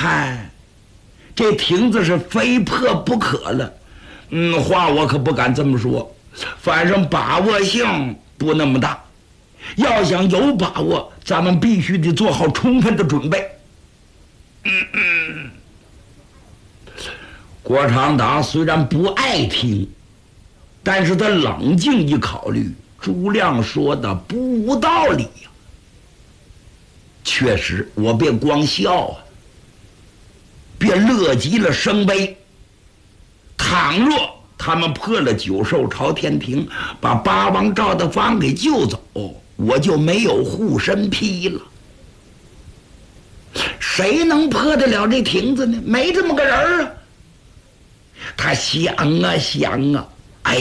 看这亭子是非破不可了。话我可不敢这么说，反正把握性不那么大。要想有把握，咱们必须得做好充分的准备。郭长达虽然不爱听，但是他冷静一考虑，朱亮说的不无道理呀。确实，我别光笑啊，别乐极了生悲。倘若他们破了九兽朝天庭，把八王赵德芳给救走，我就没有护身披了。谁能破得了这亭子呢？没这么个人啊。他想啊想啊，哎，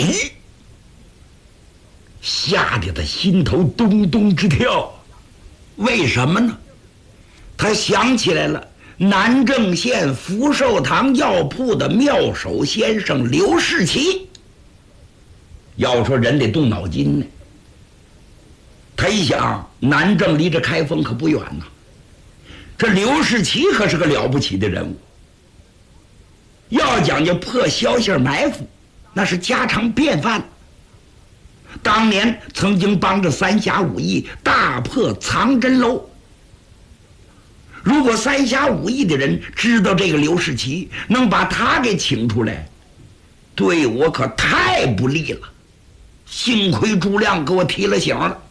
吓得他心头咚咚直跳。为什么呢？他想起来了，南郑县福寿堂药铺的妙手先生刘世奇。要说人得动脑筋呢。他一想，南郑离这开封可不远呐，这刘世奇可是个了不起的人物。要讲究破消息埋伏，那是家常便饭。当年曾经帮着三侠五义大破藏真楼。如果三侠五义的人知道这个刘世奇，能把他给请出来，对我可太不利了。幸亏朱亮给我提了醒了。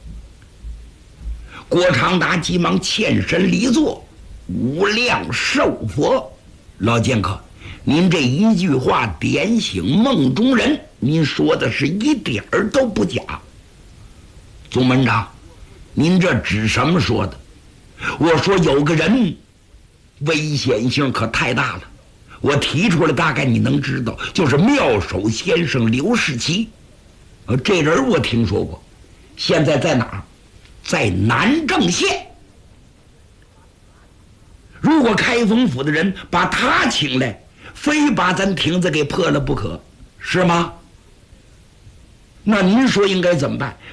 郭长达急忙欠身离座，无量寿佛。老剑客，您这一句话点醒梦中人，您说的是一点儿都不假。总门长，您这指什么说的？我说有个人危险性可太大了，我提出来大概你能知道，就是妙手先生刘世奇。这人我听说过，现在在哪儿？在南郑县。如果开封府的人把他请来，非把咱亭子给破了不可，是吗？那您说应该怎么办？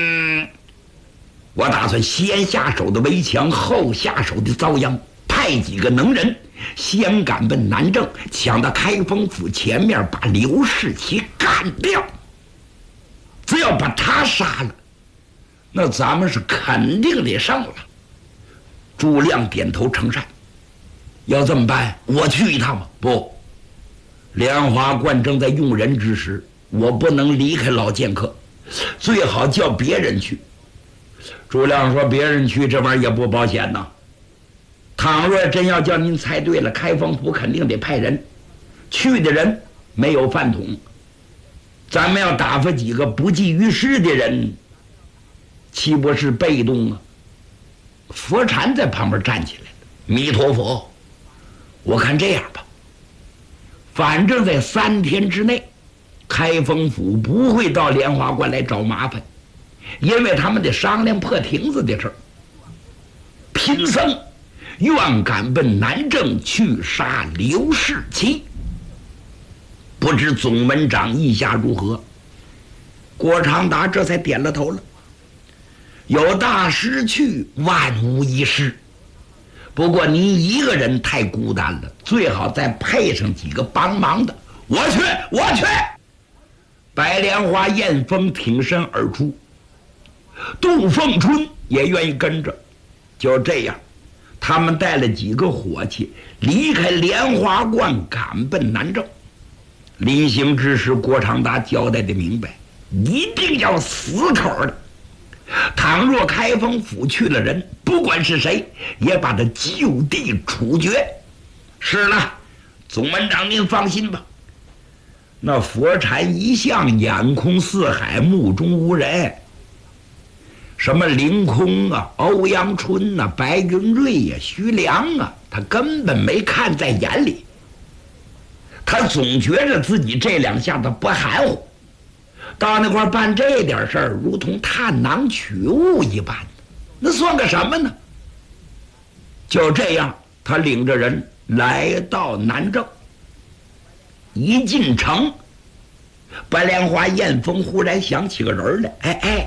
我打算先下手的围墙，后下手的遭殃，派几个能人先赶奔南郑，抢到开封府前面，把刘世奇干掉。只要把他杀了，那咱们是肯定得胜了。朱亮点头称善。要这么办，我去一趟吧。不，莲花观正在用人之时，我不能离开老剑客，最好叫别人去。朱亮说，别人去这玩意儿也不保险呐。倘若真要叫您猜对了，开封府肯定得派人去，的人没有饭桶，咱们要打发几个不济于事的人，岂不是被动啊？佛禅在旁边站起来了，弥陀佛，我看这样吧，反正在3天之内，开封府不会到莲花观来找麻烦，因为他们得商量破亭子的事儿。贫僧愿赶奔南郑去杀刘世奇。不知总门长意下如何？郭长达这才点了头了。有大师去，万无一失。不过您一个人太孤单了，最好再配上几个帮忙的。我去，我去！白莲花、燕峰挺身而出，杜凤春也愿意跟着。就这样，他们带了几个伙计离开莲花观，赶奔南郑。临行之时，郭长达交代的明白，一定要死口的。倘若开封府去了人，不管是谁，也把他就地处决。是了，总门长您放心吧。那佛禅一向眼空四海，目中无人。什么凌空啊、欧阳春啊、白云瑞呀、徐良啊，他根本没看在眼里。他总觉着自己这两下子不含糊，到那块办这点事儿，如同探囊取物一般，那算个什么呢？就这样，他领着人来到南郑。一进城，白莲花、燕峰忽然想起个人来，哎，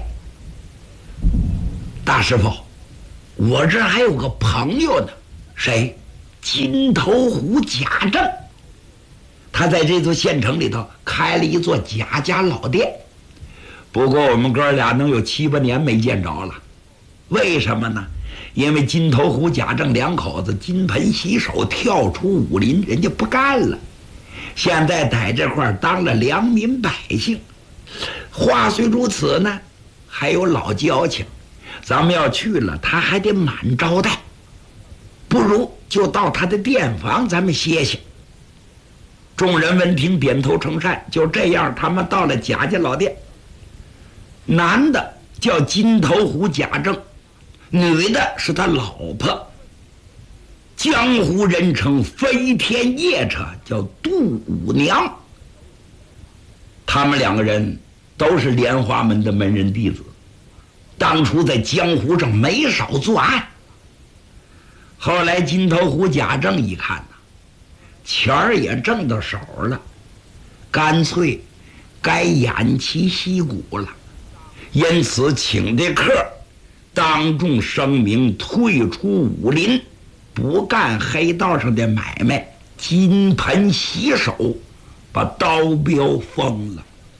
大师傅，我这还有个朋友呢。谁？ 金头虎贾政，他在这座县城里头开了一座贾家老店。不过我们哥俩能有7、8年没见着了，为什么呢？因为金头虎贾政两口子金盆洗手，跳出武林，人家不干了，现在在这块当了良民百姓。话虽如此呢，还有老交情，咱们要去了，他还得满招待，不如就到他的店房咱们歇歇。众人闻听点头称善，就这样他们到了贾家老店。男的叫金头虎贾政，女的是他老婆，江湖人称飞天夜叉，叫杜五娘。他们两个人都是莲花门的门人弟子，当初在江湖上没少作案。后来金头虎贾政一看呢，钱儿也挣到手了，干脆该偃旗息鼓了，因此请这客当众声明退出武林，不干黑道上的买卖，金盆洗手，把刀镖封了，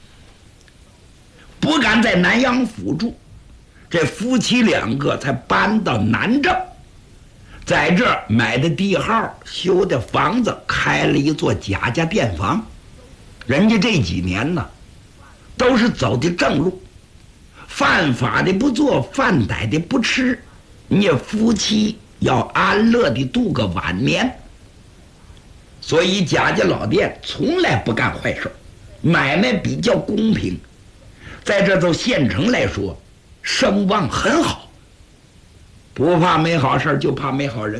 不敢在南阳府住。这夫妻两个才搬到南郑，在这儿买的地号，修的房子，开了一座贾家店房。人家这几年呢，都是走的正路，犯法的不做，犯歹的不吃，你也夫妻要安乐的度个晚年。所以贾家老店从来不干坏事，买卖比较公平，在这座县城来说声望很好，不怕没好事，就怕没好人。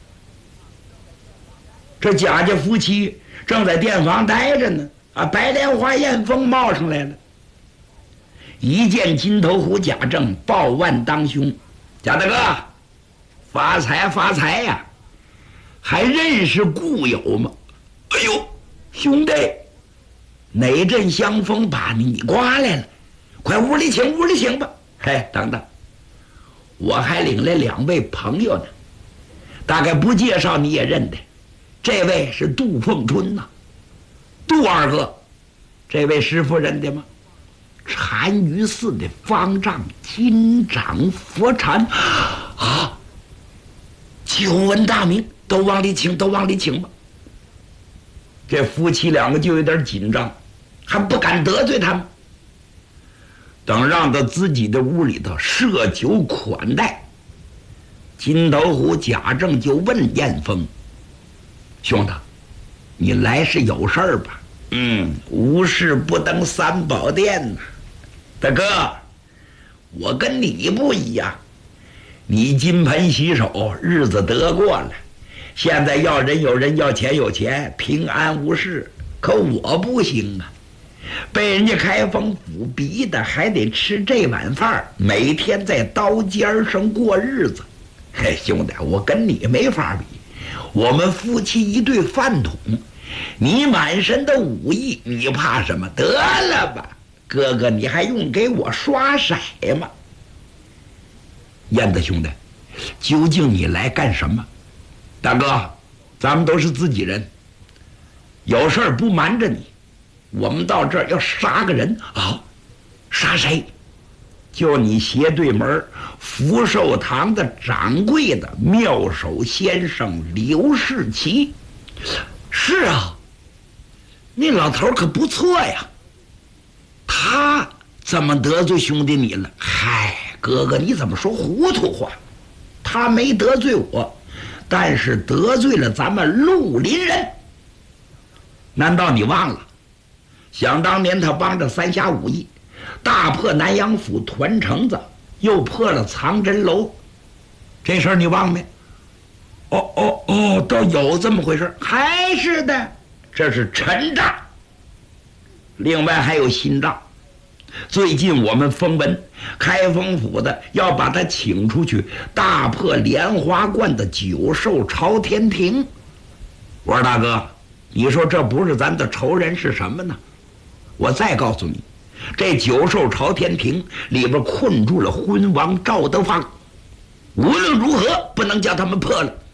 这贾家夫妻正在店房待着呢，白莲花艳风冒上来了，一见金头虎贾政，抱腕当胸：“贾大哥，发财发财呀！还认识故友吗？”“哎呦，兄弟，哪阵香风把你刮来了？快屋里请，屋里请吧。”“嘿，等等，我还领来2位朋友呢，大概不介绍你也认得。这位是杜凤春呐，杜二哥，这位师傅认得吗？单于寺的方丈金掌佛禅啊，久闻大名，都往里请，都往里请吧。”这夫妻两个就有点紧张，还不敢得罪他们。等让到自己的屋里头设酒款待，金头虎贾政就问燕峰：“兄弟，你来是有事儿吧？”“无事不登三宝殿呐。大哥，我跟你不一样，你金盆洗手，日子得过了，现在要人有人，要钱有钱，平安无事。可我不行啊，被人家开封府逼的，还得吃这碗饭，每天在刀尖上过日子。嘿，兄弟，我跟你没法比，我们夫妻一对饭桶，你满身的武艺，你怕什么？得了吧，哥哥，你还用给我刷色吗？”“燕子兄弟，究竟你来干什么？”“大哥，咱们都是自己人，有事儿不瞒着你，我们到这儿要杀个人啊。”“杀谁？”“就你斜对门福寿堂的掌柜的妙手先生刘世奇。”“是啊，那老头可不错呀，他怎么得罪兄弟你了？”“嗨，哥哥，你怎么说糊涂话？他没得罪我，但是得罪了咱们绿林人。难道你忘了？想当年他帮着三侠五义，大破南阳府团城子，又破了藏真楼，这事儿你忘没？”“哦，倒有这么回事。”“还是的，这是陈账。另外还有新账。最近我们风闻开封府的要把他请出去，大破莲花观的九寿朝天庭。”“我说大哥，你说这不是咱的仇人是什么呢？我再告诉你，这九寿朝天庭里边困住了昏王赵德芳，无论如何不能叫他们破了。